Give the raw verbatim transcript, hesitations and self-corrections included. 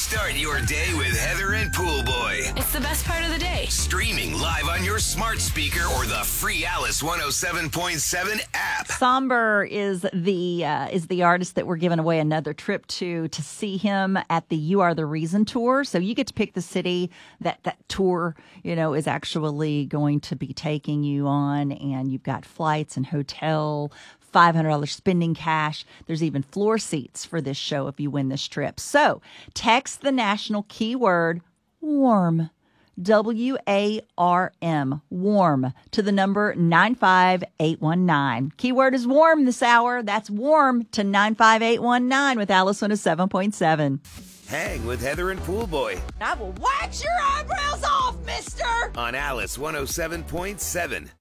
Start your day with Heather and Pool Boy. It's the best part of the day. Streaming live on your smart speaker or the free Alice one oh seven point seven app. Somber is the uh, is the artist that we're giving away another trip to to see him at the You Are the Reason tour. So you get to pick the city that that tour, you know, is actually going to be taking you on, and you've got flights and hotel, five hundred dollars spending cash. There's even floor seats for this show if you win this trip. So text the national keyword warm, W A R M, warm, to the number nine five eight one nine. Keyword is warm this hour. That's warm to nine five eight one nine with Alice one oh seven point seven. Hang with Heather and Pool Boy I will wax your eyebrows off, mister! on Alice one oh seven point seven.